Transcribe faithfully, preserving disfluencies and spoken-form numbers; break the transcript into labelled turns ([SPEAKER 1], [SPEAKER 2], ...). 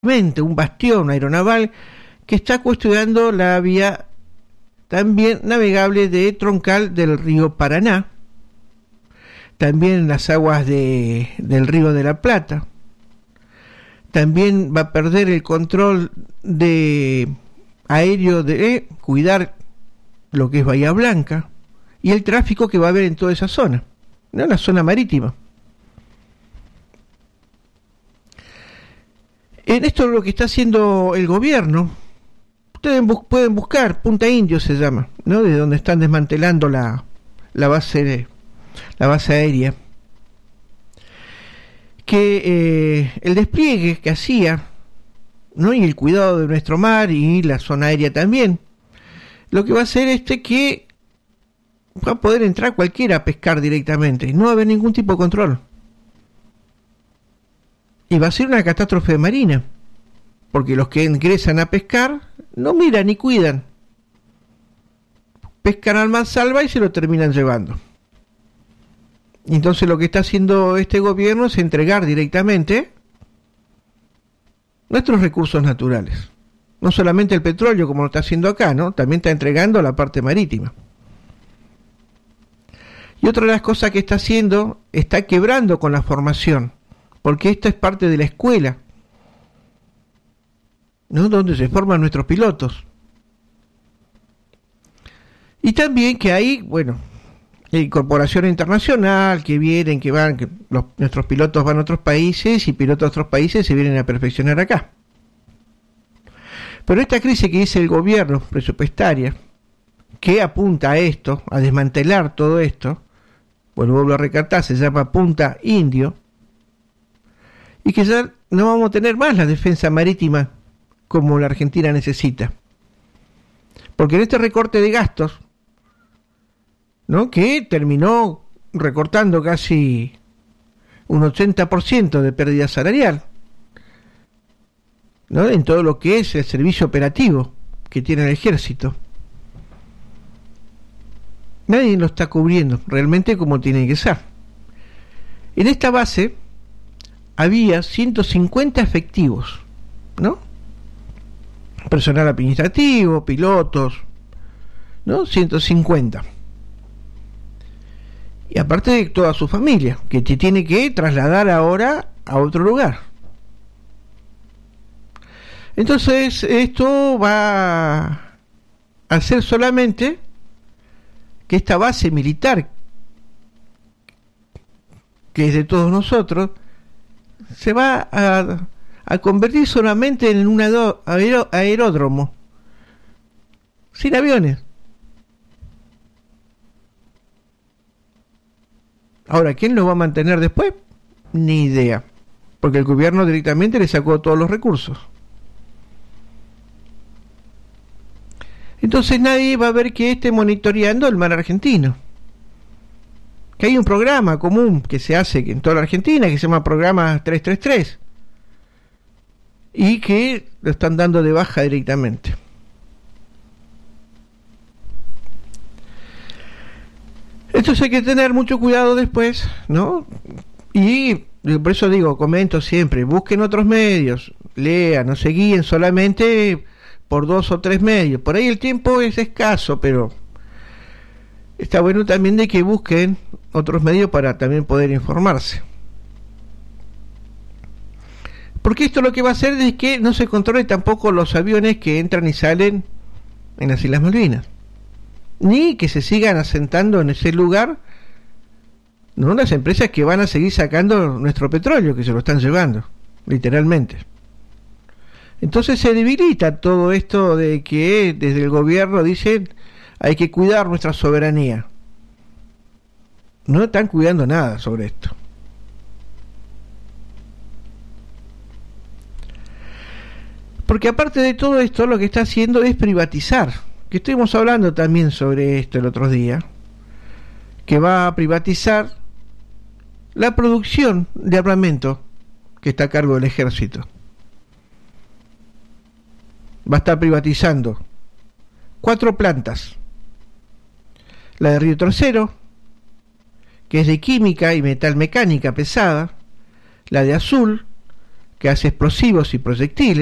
[SPEAKER 1] un bastión aeronaval que está custodiando la vía también navegable de troncal del río Paraná, también las aguas de, del río de la Plata. También va a perder el control de aéreo de eh, cuidar lo que es Bahía Blanca y el tráfico que va a haber en toda esa zona, ¿no? La zona marítima. En esto lo que está haciendo el gobierno, ustedes bu- pueden buscar, Punta Indio se llama, ¿no? De donde están desmantelando la, la base la base aérea. Que eh, el despliegue que hacía, ¿no? Y el cuidado de nuestro mar y la zona aérea también, lo que va a hacer es que va a poder entrar cualquiera a pescar directamente y no va a haber ningún tipo de control. Y va a ser una catástrofe marina, porque los que ingresan a pescar no miran ni cuidan. Pescan al mansalva y se lo terminan llevando. Entonces lo que está haciendo este gobierno es entregar directamente nuestros recursos naturales. No solamente el petróleo como lo está haciendo acá, ¿no? También está entregando la parte marítima. Y otra de las cosas que está haciendo, está quebrando con la formación, porque esto es parte de la escuela, ¿no? Donde se forman nuestros pilotos. Y también que hay, bueno, incorporación internacional, que vienen, que van, que los, nuestros pilotos van a otros países y pilotos de otros países se vienen a perfeccionar acá. Pero esta crisis que dice el gobierno presupuestaria, que apunta a esto, a desmantelar todo esto, bueno, vuelvo a recartar, se llama Punta Indio, y que ya no vamos a tener más la defensa marítima como la Argentina necesita. Porque en este recorte de gastos, ¿no? Que terminó recortando casi un ochenta por ciento de pérdida salarial, ¿no? En todo lo que es el servicio operativo que tiene el ejército. Nadie lo está cubriendo realmente como tiene que ser. En esta base había ciento cincuenta efectivos, ¿no? Personal administrativo, pilotos, ¿no? ciento cincuenta. Y aparte de toda su familia, que te tiene que trasladar ahora a otro lugar. Entonces, esto va a hacer solamente que esta base militar, que es de todos nosotros, se va a, a convertir solamente en un aer- aeródromo, sin aviones. Ahora, ¿quién lo va a mantener después? Ni idea, porque el gobierno directamente le sacó todos los recursos. Entonces nadie va a ver que esté monitoreando el mar argentino. Que hay un programa común que se hace en toda la Argentina, que se llama Programa trescientos treinta y tres, y que lo están dando de baja directamente. Entonces hay que tener mucho cuidado después, ¿no? Y por eso digo, comento siempre, busquen otros medios, lean, no se guíen solamente por dos o tres medios. Por ahí el tiempo es escaso, pero está bueno también de que busquen otros medios para también poder informarse. Porque esto lo que va a hacer es que no se controle tampoco los aviones que entran y salen en las Islas Malvinas, ni que se sigan asentando en ese lugar, no las empresas que van a seguir sacando nuestro petróleo, que se lo están llevando, literalmente. Entonces se debilita todo esto de que desde el gobierno dicen hay que cuidar nuestra soberanía. No están cuidando nada sobre esto. Porque aparte de todo esto, lo que está haciendo es privatizar, que estuvimos hablando también sobre esto el otro día, que va a privatizar la producción de armamento que está a cargo del ejército. Va a estar privatizando cuatro plantas: la de Río Tercero, que es de química y metalmecánica pesada; la de Azul, que hace explosivos y proyectiles.